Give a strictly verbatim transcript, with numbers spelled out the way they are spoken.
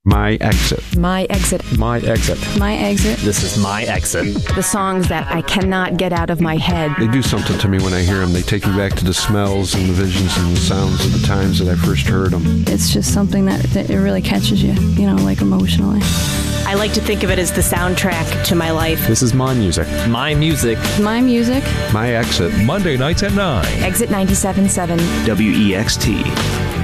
My Exit. My Exit. My Exit. My Exit. This is My Exit. The songs that I cannot get out of my head. They do something to me when I hear them. They take me back to the smells and the visions and the sounds of the times that I first heard them. It's just something that, that it really catches you, you know, like emotionally. I like to think of it as the soundtrack to my life. This is my music. My music. My music. My Exit. Monday nights at nine. Exit ninety-seven point seven. W E X T.